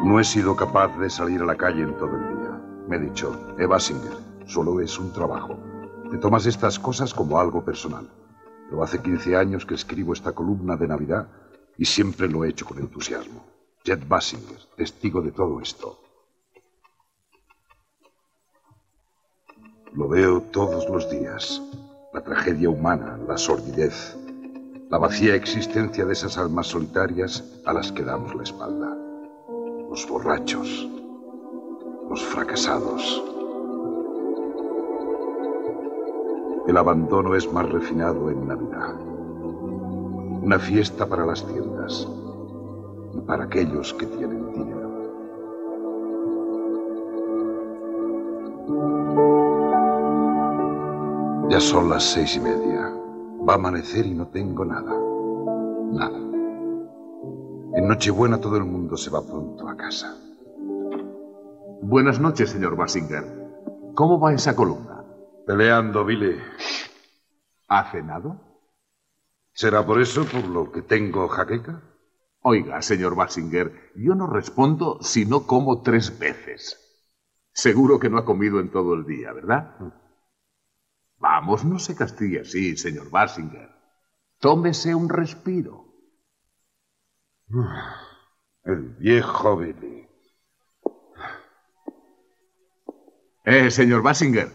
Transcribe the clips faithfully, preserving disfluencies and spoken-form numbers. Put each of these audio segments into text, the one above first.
No he sido capaz de salir a la calle en todo el día. Me he dicho, E. Basinger, solo es un trabajo. Te tomas estas cosas como algo personal. Pero hace quince años que escribo esta columna de Navidad y siempre lo he hecho con entusiasmo. Jet Basinger, testigo de todo esto. Lo veo todos los días. La tragedia humana, la sordidez, la vacía existencia de esas almas solitarias a las que damos la espalda. Los borrachos, los fracasados. El abandono es más refinado en Navidad. Una fiesta para las tiendas y para aquellos que tienen dinero. Ya son las seis y media. Va a amanecer y no tengo nada. Nada. En Nochebuena todo el mundo se va pronto a casa. Buenas noches, señor Basinger. ¿Cómo va esa columna? Peleando, Billy. ¿Ha cenado? ¿Será por eso por lo que tengo jaqueca? Oiga, señor Basinger, yo no respondo si no como tres veces. Seguro que no ha comido en todo el día, ¿verdad? Vamos, no se castigue así, señor Basinger. Tómese un respiro. El viejo Billy. Eh, señor Basinger.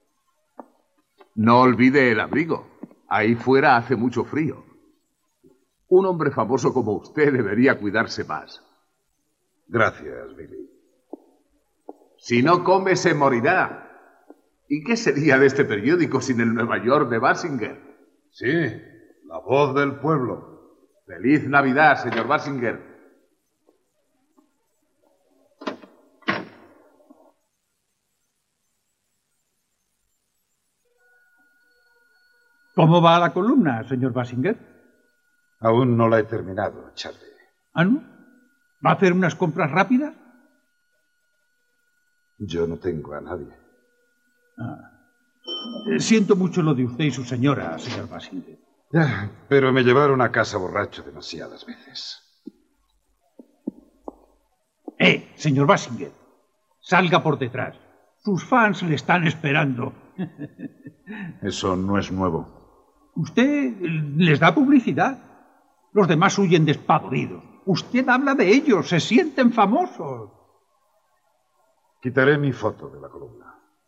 No olvide el abrigo. Ahí fuera hace mucho frío. Un hombre famoso como usted debería cuidarse más. Gracias, Billy. Si no come, se morirá. ¿Y qué sería de este periódico sin el Nueva York de Basinger? Sí, la voz del pueblo. ¡Feliz Navidad, señor Basinger! ¿Cómo va la columna, señor Basinger? Aún no la he terminado, Charlie. ¿Ah, no? ¿Va a hacer unas compras rápidas? Yo no tengo a nadie. Ah. Siento mucho lo de usted y su señora, señor Basinger. Ya, pero me llevaron a casa borracho demasiadas veces. Eh, señor Basinger, salga por detrás. Sus fans le están esperando. Eso no es nuevo. Usted les da publicidad. Los demás huyen despavoridos. Usted habla de ellos, se sienten famosos. Quitaré mi foto de la columna.